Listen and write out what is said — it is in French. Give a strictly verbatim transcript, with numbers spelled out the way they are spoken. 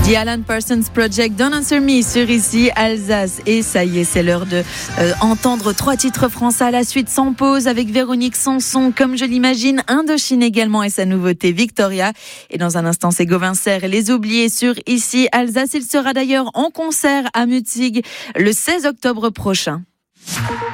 The Alan Parsons Project, Don't Answer Me sur Ici Alsace. Et ça y est, c'est l'heure de euh, entendre trois titres français à la suite sans pause avec Véronique Sanson, Comme je l'imagine, Indochine également et sa nouveauté Victoria. Et dans un instant, c'est Gauvin Serre et Les Oubliés sur Ici Alsace. Il sera d'ailleurs en concert à Mutzig le seize octobre prochain.